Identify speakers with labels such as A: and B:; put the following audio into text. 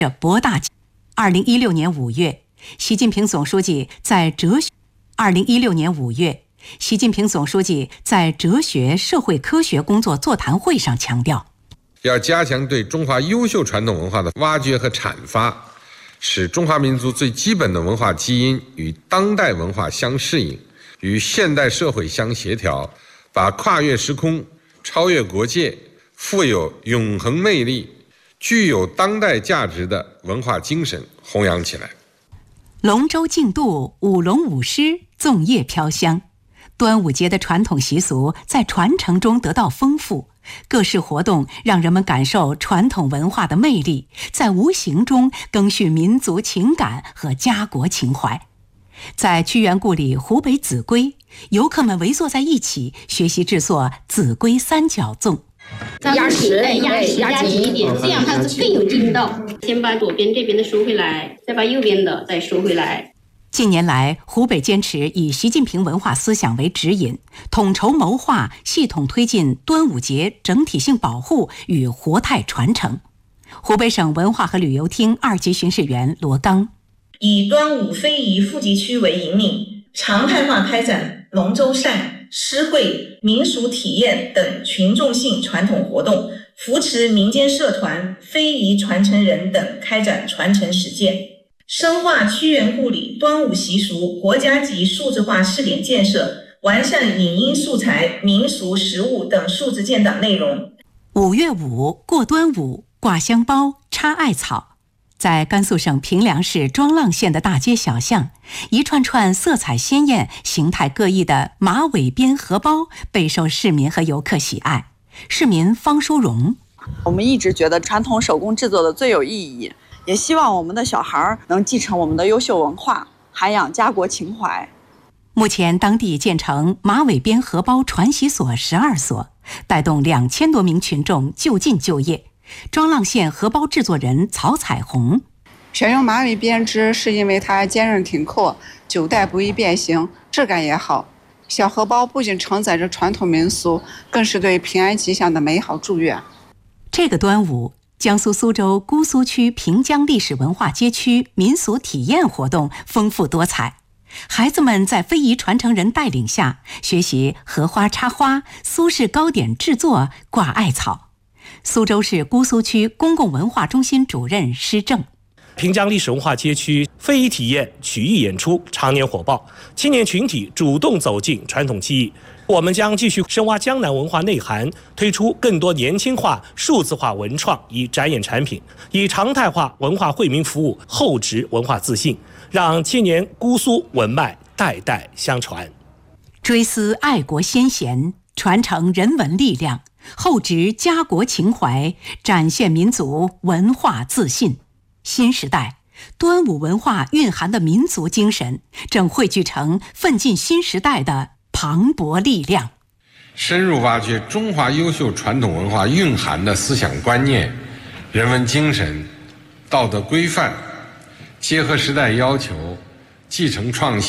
A: 博大。2016年5月，习近平总书记在2016年5月，习近平总书记在哲学社会科学工作座谈会上强调，
B: 要加强对中华优秀传统文化的挖掘和阐发，使中华民族最基本的文化基因与当代文化相适应，与现代社会相协调，把跨越时空、超越国界、富有永恒魅力、具有当代价值的文化精神弘扬起来。
A: 龙舟竞渡，舞龙舞狮，粽叶飘香。端午节的传统习俗在传承中得到丰富，各式活动让人们感受传统文化的魅力，在无形中更续民族情感和家国情怀。在屈原故里湖北秭归，游客们围坐在一起学习制作秭归三角粽。
C: 压实压紧一点，这样它是更有劲道。先把左边这边的收回来，再把右边的再收回来。
A: 近年来，湖北坚持以习近平文化思想为指引，统筹谋划，系统推进端午节整体性保护与活态传承。湖北省文化和旅游厅2级巡视员罗刚，
D: 以端午非遗富集区为引领，常态化开展龙舟赛、诗会、民俗体验等群众性传统活动，扶持民间社团、非遗传承人等开展传承实践，深化屈原故里端午习俗国家级数字化试点建设，完善影音素材、民俗食物等数字建档内容。
A: 5月5过端午，挂香包，插艾草。在甘肃省平凉市庄浪县的大街小巷，一串串色彩鲜艳、形态各异的马尾编荷包备受市民和游客喜爱。市民方淑荣，
E: 我们一直觉得传统手工制作的最有意义，也希望我们的小孩能继承我们的优秀文化，涵养家国情怀。
A: 目前当地建成马尾编荷包传习所12所，带动2000多名群众就近就业。庄浪县荷包制作人曹彩虹，
F: 选用马尾编织是因为它坚韧挺阔，9代不易变形，质感也好。小荷包不仅承载着传统民俗，更是对平安吉祥的美好祝愿。
A: 这个端午，江苏苏州姑苏区平江历史文化街区民俗体验活动丰富多彩，孩子们在非遗传承人带领下学习荷花插花、苏式糕点制作、挂艾草。苏州市姑苏区公共文化中心主任施正，
G: 平江历史文化街区非遗体验、曲艺演出常年火爆，青年群体主动走进传统技艺。我们将继续深挖江南文化内涵，推出更多年轻化、数字化文创与展演产品，以常态化文化惠民服务，厚植文化自信，让千年姑苏文脉代代相传。
A: 追思爱国先贤，传承人文力量，厚植家国情怀，展现民族文化自信。新时代，端午文化蕴含的民族精神正汇聚成奋进新时代的磅礴力量。
B: 深入挖掘中华优秀传统文化蕴含的思想观念、人文精神、道德规范，结合时代要求，继承创新。